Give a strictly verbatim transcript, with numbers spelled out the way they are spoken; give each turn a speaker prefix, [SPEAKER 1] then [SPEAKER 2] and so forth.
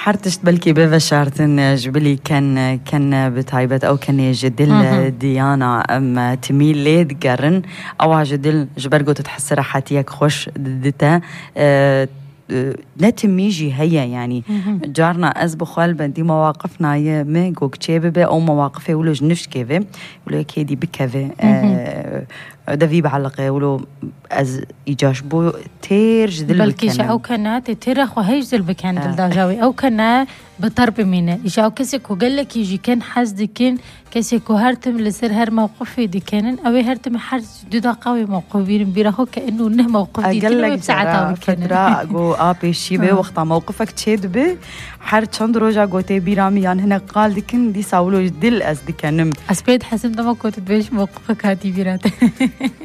[SPEAKER 1] حرتشت بلكي ببشارتن جبلي كان كان بتايبت أو كان جدل ديانا أم تميل ليد قرن أو جدل جبرجو تتحسر حاتيك خوش دتا أه نتميجي هيا يعني جارنا أزبو خالبا دي مواقفنا يا ميجو كتشيبه أو مواقفه ولو جنفش كيفه ولو كيدي بكذا دفي بعلقه ولو از إيجاش بو تير جدل
[SPEAKER 2] بلكيش أو كانت تير أخو هاي جدل بكان دلداجاوي أو كنا بطرب منه إيجا أو كسيكو قال لك يجي كان حز كان كسيكو هرتم لسر هر موقفي دي كانن أو هرتم حرج دودا قوي موقفين بيرهو كأنه نه موقف دي تلو بساعتها بكانن
[SPEAKER 1] فترة أقو آبي شيبه وقتا موقفك تشيد به حر چند روزا قوتي بيرامي يعني هنا قال ديكن دي ساولو جدل أز دي كانم
[SPEAKER 2] أسبيد حسن دما كنت بيش موقفك هاتي بيرات